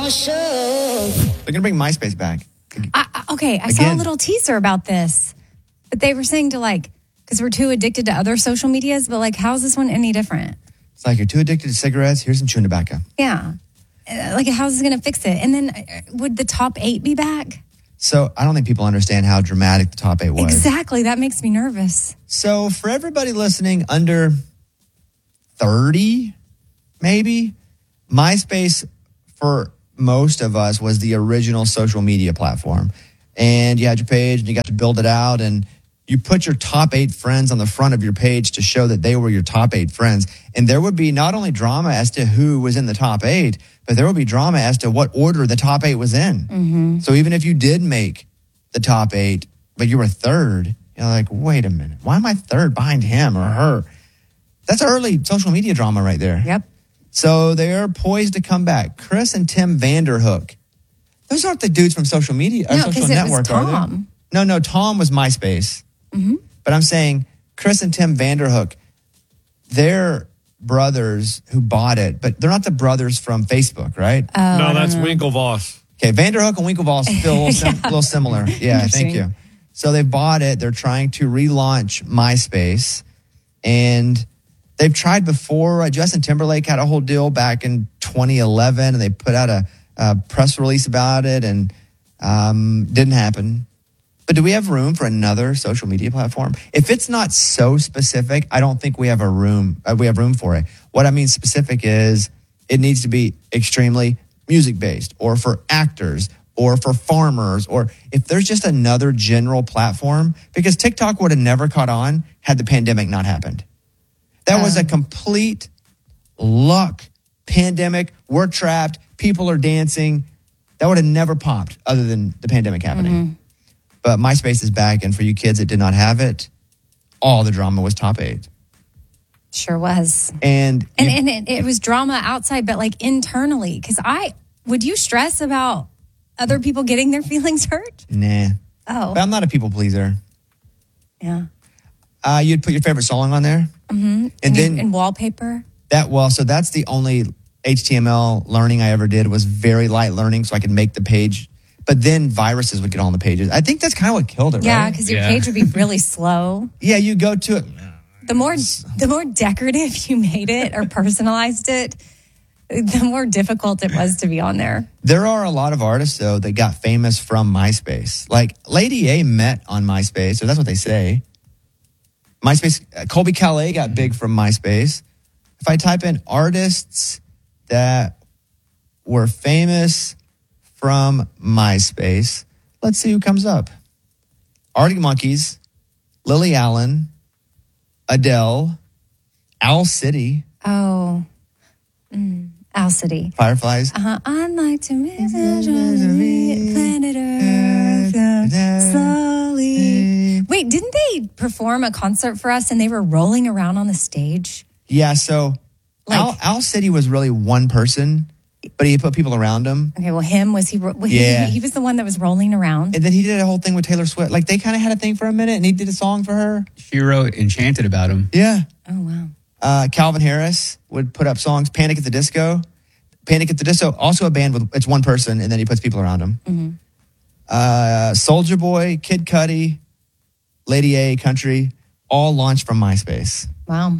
They're going to bring MySpace back. I saw a little teaser about this. But they were saying because we're too addicted to other social medias, but how is this one any different? It's like you're too addicted to cigarettes. Here's some chewing tobacco. Yeah. How's this going to fix it? And then would the top 8 be back? So I don't think people understand how dramatic the top 8 was. Exactly. That makes me nervous. So for everybody listening under 30, maybe, MySpace for most of us was the original social media platform. And you had your page and you got to build it out and you put your top 8 friends on the front of your page to show that they were your top 8 friends. And there would be not only drama as to who was in the top 8, but there would be drama as to what order the top 8 was in. Mm-hmm. So even if you did make the top 8, but you were third, you're like, wait a minute, why am I third behind him or her? That's early social media drama right there. Yep. So they're poised to come back. Chris and Tim Vanderhook. Those aren't the dudes from social media, No, social network, are they? No, Tom was MySpace. Mm-hmm. But I'm saying Chris and Tim Vanderhook, they're brothers who bought it, but they're not the brothers from Facebook, right? No, that's Winklevoss. Okay, Vanderhook and Winklevoss feel a little similar. Yeah, thank you. So they bought it. They're trying to relaunch MySpace. And they've tried before. Justin Timberlake had a whole deal back in 2011, and they put out a press release about it, and didn't happen. But do we have room for another social media platform? If it's not so specific, I don't think we have room for it. What I mean specific is it needs to be extremely music-based, or for actors, or for farmers, or if there's just another general platform, because TikTok would have never caught on had the pandemic not happened. That was a complete luck pandemic. We're trapped. People are dancing. That would have never popped other than the pandemic happening. Mm-hmm. But MySpace is back, and for you kids that did not have it, all the drama was top 8. Sure was. And it was drama outside, but internally. Because would you stress about other people getting their feelings hurt? Nah. Oh. But I'm not a people pleaser. Yeah. You'd put your favorite song on there. Mm-hmm. And wallpaper. So that's the only HTML learning I ever did, was very light learning, so I could make the page. But then viruses would get on the pages. I think that's kind of what killed it, right? Yeah, because your page would be really slow. Yeah, you go to it. The more decorative you made it or personalized it, the more difficult it was to be on there. There are a lot of artists, though, that got famous from MySpace. Like Lady A met on MySpace, or that's what they say. MySpace, Colby Calais got big from MySpace. If I type in artists that were famous from MySpace, let's see who comes up. Arctic Monkeys, Lily Allen, Adele, Owl City. Oh, Owl City. Fireflies. I'd like to visit planet Earth slowly. Wait, didn't they perform a concert for us and they were rolling around on the stage? Yeah, so Owl City was really one person, but he put people around him. Okay, well, he was the one that was rolling around. And then he did a whole thing with Taylor Swift. They kind of had a thing for a minute, and he did a song for her. She wrote Enchanted about him. Yeah. Oh, wow. Calvin Harris would put up songs. Panic at the Disco. Panic at the Disco, also a band with, it's one person, and then he puts people around him. Mm-hmm. Soulja Boy, Kid Cudi, Lady A, Country, all launched from MySpace. Wow.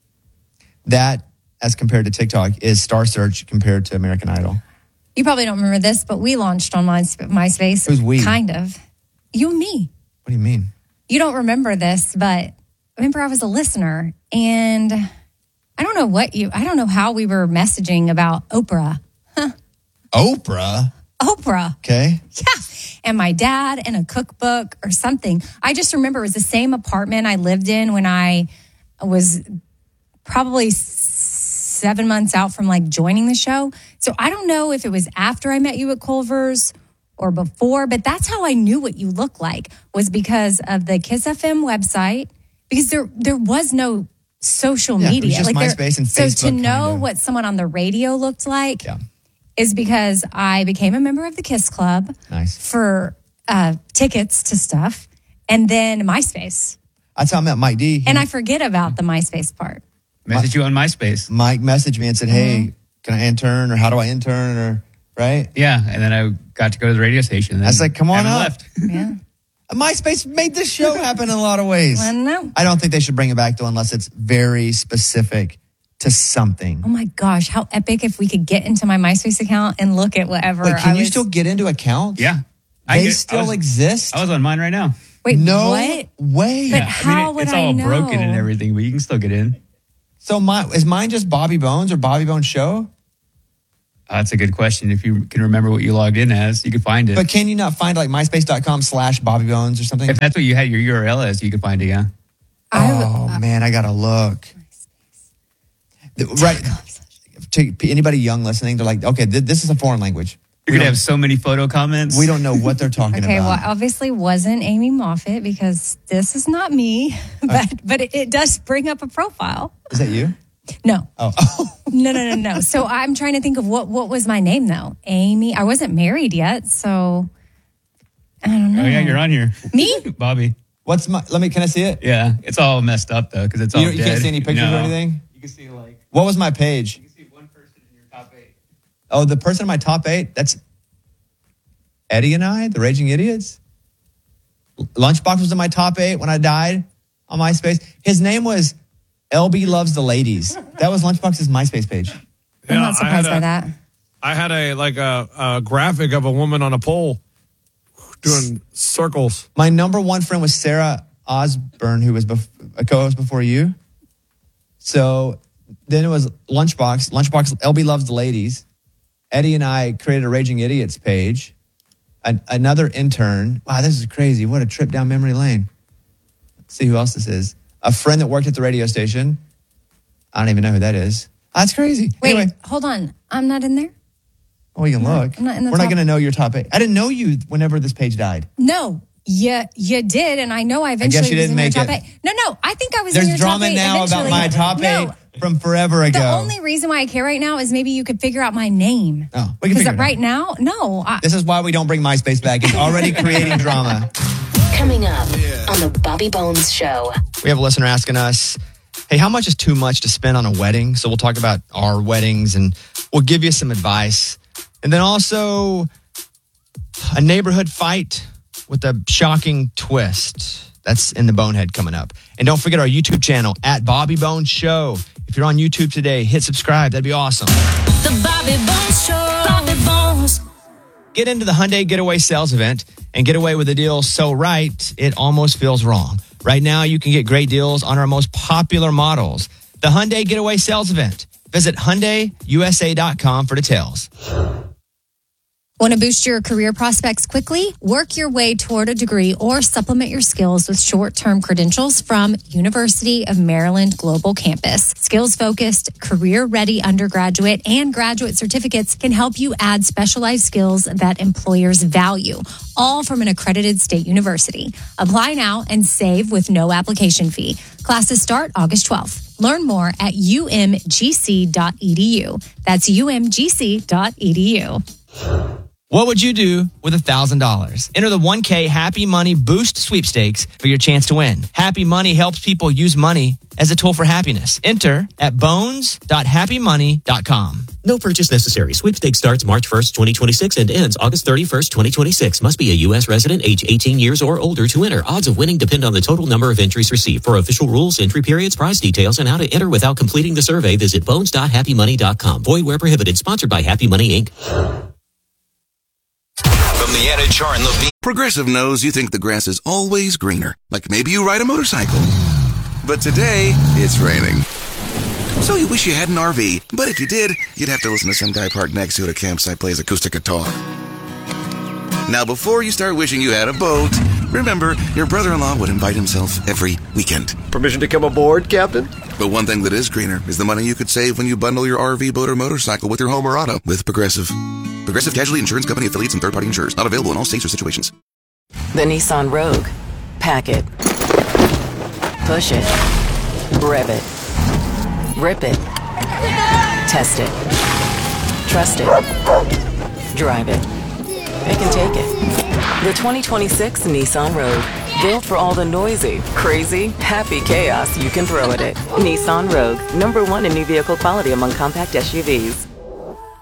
That, as compared to TikTok, is Star Search compared to American Idol. You probably don't remember this, but we launched on MySpace. It was we. Kind of. You and me. What do you mean? You don't remember this, but remember I was a listener, and I don't know how we were messaging about Oprah. Oprah? Oprah. Okay. Yeah. And my dad and a cookbook or something. I just remember it was the same apartment I lived in when I was probably 7 months out from joining the show. So I don't know if it was after I met you at Culver's or before, but that's how I knew what you looked like, was because of the Kiss FM website, because there was no social media. It was just MySpace and Facebook. So to know what someone on the radio looked like is because I became a member of the Kiss Club for tickets to stuff, and then MySpace. That's how I met Mike D. And I forget about the MySpace part. Message you on MySpace. Mike messaged me and said, hey, can I intern, or how do I intern? right? Yeah, and then I got to go to the radio station. And I was like, come on up. left. Yeah. MySpace made this show happen in a lot of ways. I know. I don't think they should bring it back, though, unless it's very specific to something. Oh my gosh, how epic if we could get into my MySpace account and look at whatever. Wait, can you still get into accounts? Yeah. They still exist? I was on mine right now. Wait, no what? way. But how would it's I all know? broken and everything, but you can still get in. So is mine just Bobby Bones or Bobby Bones Show? That's a good question. If you can remember what you logged in as, you could find it. But can you not find like myspace.com/Bobby Bones or something? If that's what you had your URL as, you could find it, yeah. Man, I gotta look. Right. To anybody young listening, they're like, okay, this is a foreign language. You're going to have so many photo comments. We don't know what they're talking Okay, about. well, obviously wasn't Amy Moffat because this is not me, but it does bring up a profile. Is that you? No. Oh. No. So I'm trying to think of what was my name though. Amy. I wasn't married yet, so I don't know. Oh, yeah, you're on here. Me? Bobby. What's my, can I see it? Yeah, it's all messed up though, because it's all You dead. can't see any pictures or anything? You can see like, What was my page? you can see one person in your top 8. Oh, the person in my top 8? That's Eddie and I, the Raging Idiots. Lunchbox was in my top 8 when I died on MySpace. His name was LB Loves the Ladies. That was Lunchbox's MySpace page. I'm not surprised by that. I had a graphic of a woman on a pole doing circles. My number one friend was Sarah Osborne, who was a co-host before you. So then it was Lunchbox. Lunchbox, LB Loves the Ladies. Eddie and I created a Raging Idiots page. Another intern. Wow, this is crazy. What a trip down memory lane. Let's see who else this is. A friend that worked at the radio station. I don't even know who that is. That's crazy. Wait, Anyway, hold on. I'm not in there? oh, you can look. I'm not in the We're not top- going to know your top 8. I didn't know you whenever this page died. No. You did, and I know I eventually guess you was didn't in your make top it. 8. No, I think I was in There's your top 8 drama now eventually. about my top 8 No, from forever ago. the only reason why I care right now is maybe you could figure out my name. Oh, we can Because figure it out. right now, no. This is why we don't bring MySpace back. It's already creating drama. Coming up on the Bobby Bones Show. We have a listener asking us, hey, how much is too much to spend on a wedding? So we'll talk about our weddings and we'll give you some advice. And then also a neighborhood fight with a shocking twist. That's in the Bonehead coming up. And don't forget our YouTube channel at Bobby Bones Show. If you're on YouTube today, hit subscribe. That'd be awesome. The Bobby Bones Show. Bobby Bones. Get into the Hyundai Getaway Sales Event and get away with a deal so right, it almost feels wrong. Right now, you can get great deals on our most popular models. The Hyundai Getaway Sales Event. Visit HyundaiUSA.com for details. Want to boost your career prospects quickly? Work your way toward a degree or supplement your skills with short-term credentials from University of Maryland Global Campus. Skills-focused, career-ready undergraduate and graduate certificates can help you add specialized skills that employers value, all from an accredited state university. Apply now and save with no application fee. Classes start August 12th. Learn more at umgc.edu. That's umgc.edu. What would you do with $1,000? Enter the 1K Happy Money Boost Sweepstakes for your chance to win. Happy Money helps people use money as a tool for happiness. Enter at bones.happymoney.com. No purchase necessary. Sweepstakes starts March 1st, 2026 and ends August 31st, 2026. Must be a U.S. resident age 18 years or older to enter. Odds of winning depend on the total number of entries received. For official rules, entry periods, prize details, and how to enter without completing the survey, visit bones.happymoney.com. Void where prohibited. Sponsored by Happy Money, Inc. From the NHR and Levine. Progressive knows you think the grass is always greener. Like maybe you ride a motorcycle. But today, it's raining. So you wish you had an RV. But if you did, you'd have to listen to some guy parked next to it at a campsite plays acoustic guitar. Now, before you start wishing you had a boat, remember, your brother-in-law would invite himself every weekend. Permission to come aboard, Captain? But one thing that is greener is the money you could save when you bundle your RV, boat, or motorcycle with your home or auto with Progressive. Progressive Casualty Insurance Company affiliates and third-party insurers. Not available in all states or situations. The Nissan Rogue. Pack it. Push it. Rev it. Rip it. Test it. Trust it. Drive it. It can take it. The 2026 Nissan Rogue. Built for all the noisy, crazy, happy chaos you can throw at it. Nissan Rogue. #1 in new vehicle quality among compact SUVs.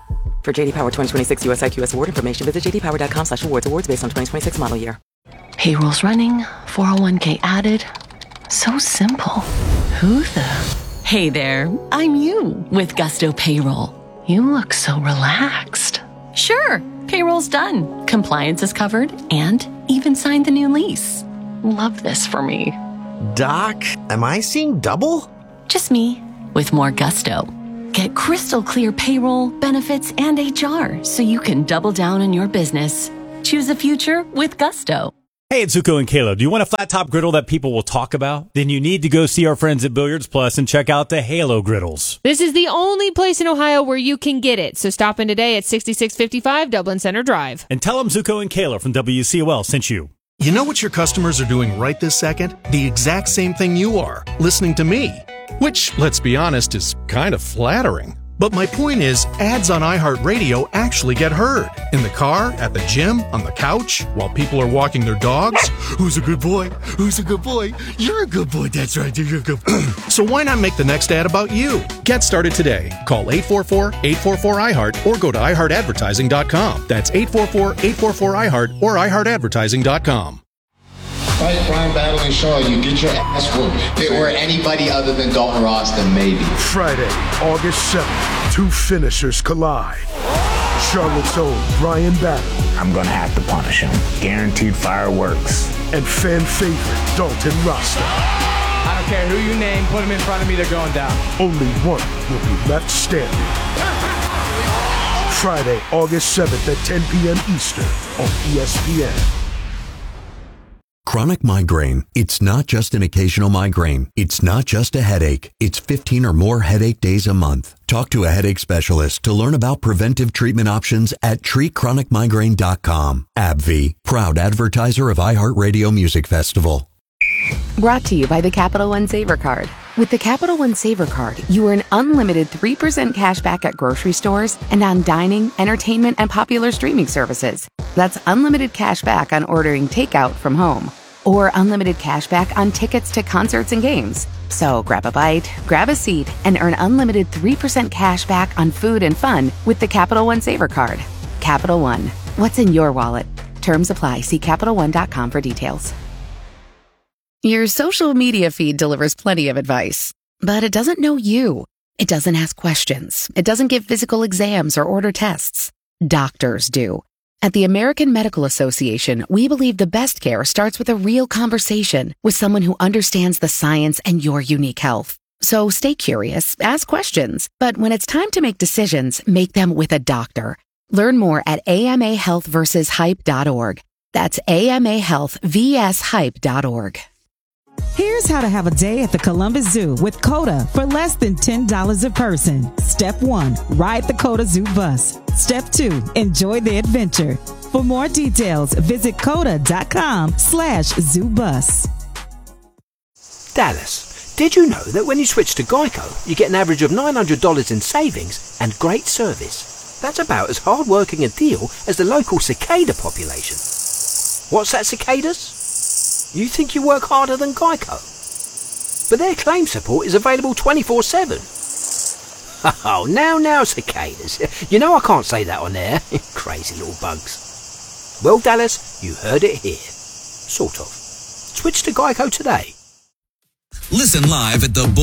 For JD Power 2026 US IQS award information, visit jdpower.com/awards. Awards based on 2026 model year. Payroll's running, 401k added. So simple. Who the? Hey there, I'm you with Gusto Payroll. You look so relaxed. Sure, payroll's done. Compliance is covered and even signed the new lease. Love this for me. Doc, am I seeing double? Just me with more Gusto. Get crystal clear payroll, benefits, and HR so you can double down on your business. Choose the future with Gusto. Hey, it's Zuko and Kayla. Do you want a flat top griddle that people will talk about? Then you need to go see our friends at Billiards Plus and check out the Halo griddles. This is the only place in Ohio where you can get it. So stop in today at 6655 Dublin Center Drive. And tell them Zuko and Kayla from WCOL sent you. You know what your customers are doing right this second? The exact same thing you are, listening to me. Which, let's be honest, is kind of flattering. But my point is, ads on iHeartRadio actually get heard. In the car, at the gym, on the couch, while people are walking their dogs. Who's a good boy? Who's a good boy? You're a good boy. That's right. You're a good boy. So why not make the next ad about you? Get started today. Call 844-844-iHeart or go to iHeartAdvertising.com. That's 844-844-iHeart or iHeartAdvertising.com. Fight Brian Battling Shaw, you get your ass whooped. If it were anybody other than Dalton Ross, then maybe. Friday, August 7th, two finishers collide. Charlotte's own Brian Battling. I'm gonna have to punish him. Guaranteed fireworks. And fan favorite Dalton Rasta. I don't care who you name, put him in front of me, they're going down. Only one will be left standing. Friday, August 7th at 10 p.m. Eastern on ESPN. Chronic migraine. It's not just an occasional migraine. It's not just a headache. It's 15 or more headache days a month. Talk to a headache specialist to learn about preventive treatment options at treatchronicmigraine.com. AbbVie, proud advertiser of iHeartRadio Music Festival. Brought to you by the Capital One Saver Card. With the Capital One Saver Card, you earn unlimited 3% cash back at grocery stores and on dining, entertainment, and popular streaming services. That's unlimited cash back on ordering takeout from home, or unlimited cash back on tickets to concerts and games. So grab a bite, grab a seat, and earn unlimited 3% cash back on food and fun with the Capital One Saver Card. Capital One. What's in your wallet? Terms apply. See CapitalOne.com for details. Your social media feed delivers plenty of advice, but it doesn't know you. It doesn't ask questions. It doesn't give physical exams or order tests. Doctors do. At the American Medical Association, we believe the best care starts with a real conversation with someone who understands the science and your unique health. So stay curious, ask questions, but when it's time to make decisions, make them with a doctor. Learn more at amahealthversushype.org. That's amahealthvshype.org. Here's how to have a day at the Columbus Zoo with COTA for less than $10 a person. Step 1, ride the COTA Zoo bus. Step 2, enjoy the adventure. For more details, visit COTA.com/zoobus. Dallas, did you know that when you switch to Geico, you get an average of $900 in savings and great service? That's about as hard-working a deal as the local cicada population. What's that, cicadas? You think you work harder than Geico? But their claim support is available 24/7. Oh, now, cicadas. You know I can't say that on air. Crazy little bugs. Well, Dallas, you heard it here. Sort of. Switch to Geico today. Listen live at the